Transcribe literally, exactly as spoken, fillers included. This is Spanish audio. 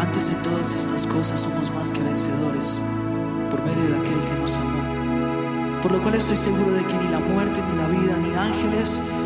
Antes de todas estas cosas somos más que vencedores por medio de aquel que nos amó. Por lo cual estoy seguro de que ni la muerte, ni la vida, ni ángeles,